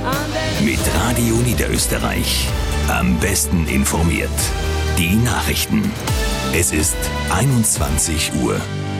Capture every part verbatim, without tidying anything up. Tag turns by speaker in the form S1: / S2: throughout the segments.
S1: Mit Radio Niederösterreich. Am besten informiert. Die Nachrichten. Es ist einundzwanzig Uhr.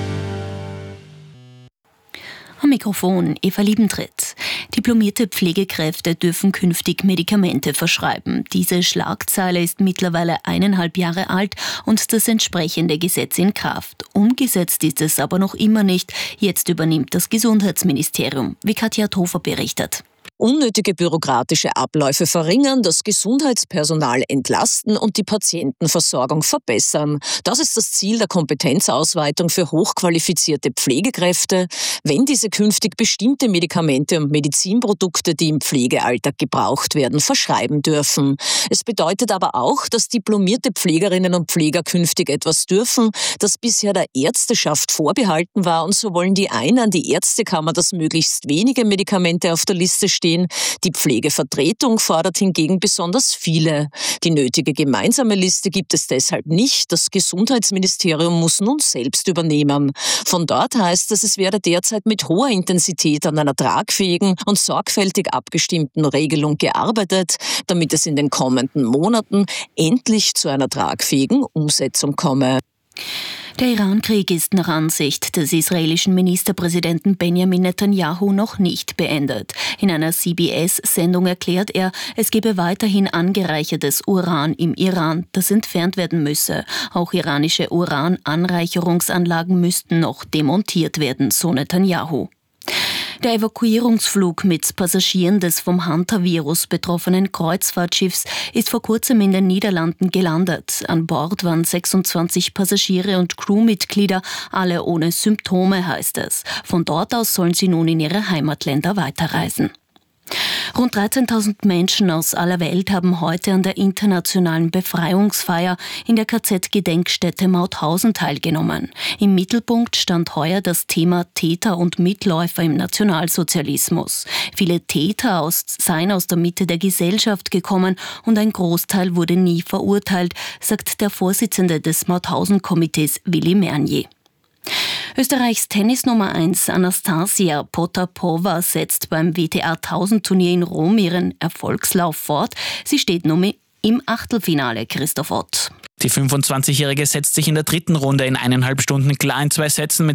S2: Am Mikrofon Eva Liebentritt. Diplomierte Pflegekräfte dürfen künftig Medikamente verschreiben. Diese Schlagzeile ist mittlerweile eineinhalb Jahre alt und das entsprechende Gesetz in Kraft. Umgesetzt ist es aber noch immer nicht. Jetzt übernimmt das Gesundheitsministerium, wie Katja Thofer berichtet.
S3: Unnötige bürokratische Abläufe verringern, das Gesundheitspersonal entlasten und die Patientenversorgung verbessern. Das ist das Ziel der Kompetenzausweitung für hochqualifizierte Pflegekräfte, wenn diese künftig bestimmte Medikamente und Medizinprodukte, die im Pflegealltag gebraucht werden, verschreiben dürfen. Es bedeutet aber auch, dass diplomierte Pflegerinnen und Pfleger künftig etwas dürfen, das bisher der Ärzteschaft vorbehalten war, und so wollen die einen, die Ärztekammer, dass möglichst wenige Medikamente auf der Liste stehen. Die Pflegevertretung fordert hingegen besonders viele. Die nötige gemeinsame Liste gibt es deshalb nicht. Das Gesundheitsministerium muss nun selbst übernehmen. Von dort heißt es, es werde derzeit mit hoher Intensität an einer tragfähigen und sorgfältig abgestimmten Regelung gearbeitet, damit es in den kommenden Monaten endlich zu einer tragfähigen Umsetzung komme.
S2: Der Iran-Krieg ist nach Ansicht des israelischen Ministerpräsidenten Benjamin Netanyahu noch nicht beendet. In einer C B S-Sendung erklärt er, es gebe weiterhin angereichertes Uran im Iran, das entfernt werden müsse. Auch iranische Urananreicherungsanlagen müssten noch demontiert werden, so Netanyahu. Der Evakuierungsflug mit Passagieren des vom Hantavirus betroffenen Kreuzfahrtschiffs ist vor kurzem in den Niederlanden gelandet. An Bord waren sechsundzwanzig Passagiere und Crewmitglieder, alle ohne Symptome, heißt es. Von dort aus sollen sie nun in ihre Heimatländer weiterreisen. Rund dreizehntausend Menschen aus aller Welt haben heute an der internationalen Befreiungsfeier in der K Z-Gedenkstätte Mauthausen teilgenommen. Im Mittelpunkt stand heuer das Thema Täter und Mitläufer im Nationalsozialismus. Viele Täter aus, seien aus der Mitte der Gesellschaft gekommen und ein Großteil wurde nie verurteilt, sagt der Vorsitzende des Mauthausen-Komitees Willi Mernier. Österreichs Tennis Nummer eins Anastasia Potapova setzt beim W T A tausend-Turnier in Rom ihren Erfolgslauf fort. Sie steht nun im Achtelfinale, Christoph Ott.
S4: Die fünfundzwanzigjährige setzt sich in der dritten Runde in eineinhalb Stunden klar in zwei Sätzen mit